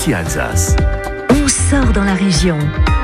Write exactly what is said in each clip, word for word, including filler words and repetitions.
Ici Alsace. On sort dans la région.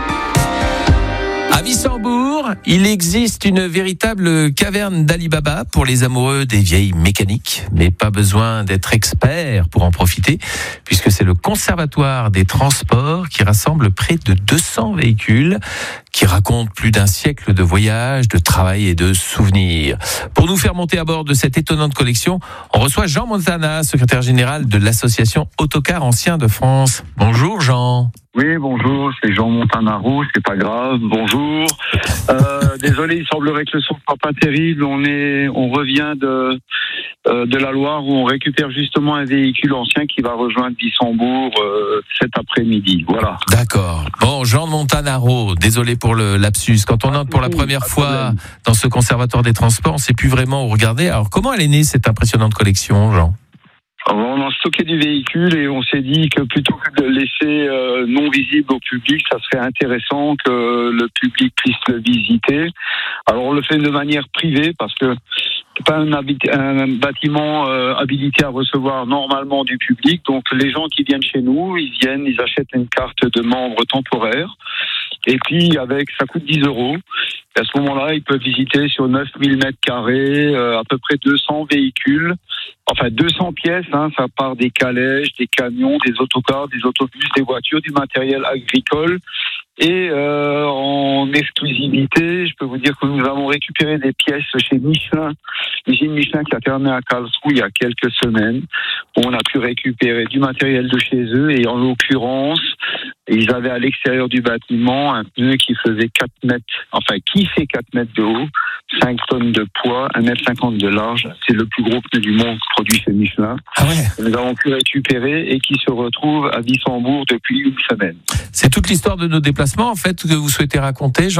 À Wissembourg, il existe une véritable caverne d'Ali Baba pour les amoureux des vieilles mécaniques, mais pas besoin d'être expert pour en profiter, puisque c'est le Conservatoire des Transports qui rassemble près de deux cents véhicules, qui racontent plus d'un siècle de voyages, de travail et de souvenirs. Pour nous faire monter à bord de cette étonnante collection, on reçoit Jean Montana, secrétaire général de l'association Autocars Anciens de France. Bonjour Jean. Oui, bonjour, c'est Jean Montanaro, c'est pas grave, bonjour. Euh, désolé, il semblerait que le son soit pas terrible. On est, on revient de euh, de la Loire où on récupère justement un véhicule ancien qui va rejoindre Wissembourg euh, cet après-midi. Voilà. D'accord. Bon, Jean Montanaro, désolé pour le lapsus. Quand on entre pour la première fois dans ce Conservatoire des Transports, on sait plus vraiment où regarder. Alors, comment elle est née cette impressionnante collection, Jean ? Alors, on a stocké du véhicule et on s'est dit que plutôt que de le laisser euh, non visible au public, ça serait intéressant que le public puisse le visiter. Alors on le fait de manière privée parce que c'est pas un, habit- un bâtiment euh, habilité à recevoir normalement du public. Donc les gens qui viennent chez nous, ils viennent, ils achètent une carte de membre temporaire. Et puis avec, ça coûte dix euros. Et à ce moment-là, ils peuvent visiter sur neuf mille mètres carrés, euh, à peu près deux cents véhicules. Enfin, deux cents pièces, hein, ça part des calèches, des camions, des autocars, des autobus, des voitures, du matériel agricole. Et euh, en exclusivité, je peux vous dire que nous avons récupéré des pièces chez Michelin, l'usine Michelin qui a fermé à Karlsruhe il y a quelques semaines, où on a pu récupérer du matériel de chez eux. Et en l'occurrence, ils avaient à l'extérieur du bâtiment un pneu qui faisait quatre mètres, enfin qui fait quatre mètres de haut, cinq tonnes de poids, un mètre cinquante de large. C'est le plus gros pneu du monde produit chez Michelin. Ah ouais. Nous avons pu récupérer et qui se retrouve à Wissembourg depuis une semaine. C'est toute l'histoire de nos déplacements, en fait, que vous souhaitez raconter, Jean ?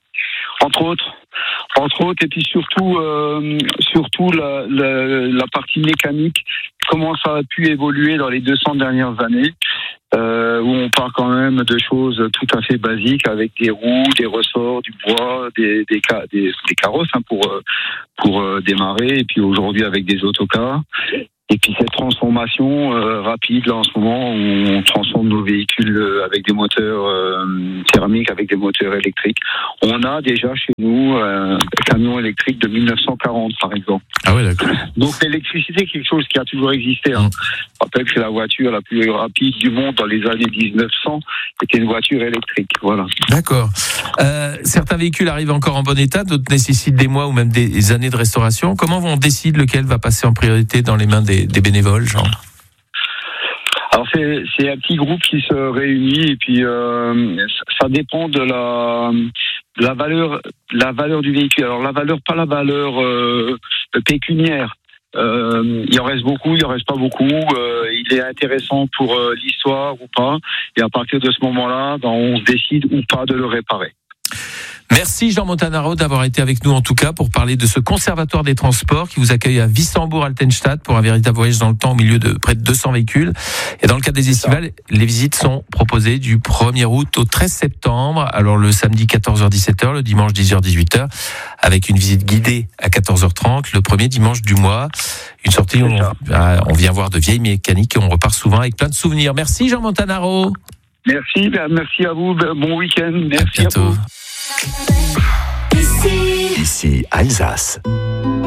Entre autres. Entre autres, et puis surtout, euh, surtout la, la, la partie mécanique, comment ça a pu évoluer dans les deux cents dernières années, euh, où on part quand même de choses tout à fait basiques, avec des roues, des ressorts, du bois, des, des, des, des carrosses hein, pour, pour euh, démarrer, et puis aujourd'hui avec des autocars. Et puis cette transformation euh, rapide là en ce moment où on transforme nos véhicules euh, avec des moteurs euh, thermiques, avec des moteurs électriques. On a déjà chez nous euh, un camion électrique de mille neuf cent quarante par exemple. Ah ouais, d'accord. Donc l'électricité est quelque chose qui a toujours existé. Hein. Je rappelle que la voiture la plus rapide du monde dans les années dix-neuf cents était une voiture électrique. Voilà. D'accord. Euh, certains véhicules arrivent encore en bon état, d'autres nécessitent des mois ou même des années de restauration. Comment on décide lequel va passer en priorité dans les mains des des bénévoles, Jean ? Alors c'est, c'est un petit groupe qui se réunit et puis euh, ça dépend de la, de la valeur, la valeur du véhicule. Alors la valeur, pas la valeur euh, pécuniaire. Euh, il en reste beaucoup, il en reste pas beaucoup. Euh, il est intéressant pour euh, l'histoire ou pas. Et à partir de ce moment-là, ben, on décide ou pas de le réparer. Merci Jean Montanaro d'avoir été avec nous en tout cas pour parler de ce Conservatoire des Transports qui vous accueille à Wissembourg-Altenstadt pour un véritable voyage dans le temps au milieu de près de deux cents véhicules. Et dans le cadre des estivales, les visites sont proposées du premier août au treize septembre. Alors le samedi quatorze heures dix-sept heures, le dimanche dix heures dix-huit heures, avec une visite guidée à quatorze heures trente le premier dimanche du mois. Une sortie où on, on vient voir de vieilles mécaniques et on repart souvent avec plein de souvenirs. Merci Jean Montanaro. Merci, merci à vous, bon week-end. Merci à bientôt. À vous. Ici Alsace.